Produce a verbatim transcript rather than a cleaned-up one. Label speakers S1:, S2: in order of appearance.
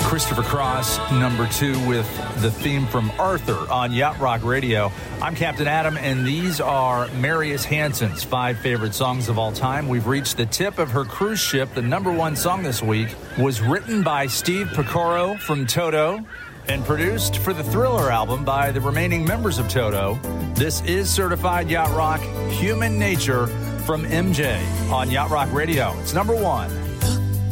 S1: Christopher Cross, number two, with the theme from Arthur on Yacht Rock Radio. I'm Captain Adam, and these are Marius Hansen's five favorite songs of all time. We've reached the tip of her cruise ship. The number one song this week was written by Steve Porcaro from Toto and produced for the Thriller album by the remaining members of Toto. This is Certified Yacht Rock, Human Nature from M J on Yacht Rock Radio. It's number one.